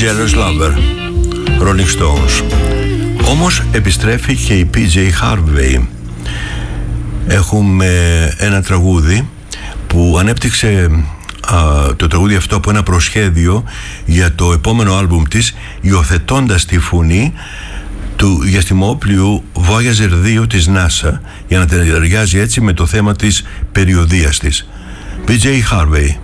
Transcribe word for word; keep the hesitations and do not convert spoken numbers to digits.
Jealous Lover, Rolling Stones. Όμως επιστρέφει και η πι τζέι Harvey. Έχουμε ένα τραγούδι που ανέπτυξε α, το τραγούδι αυτό από ένα προσχέδιο για το επόμενο άλμπουμ της, υιοθετώντας τη φωνή του διαστημόπλοιου Voyager δύο της NASA για να ταιριάζει έτσι με το θέμα της περιοδίας της. πι τζέι Harvey.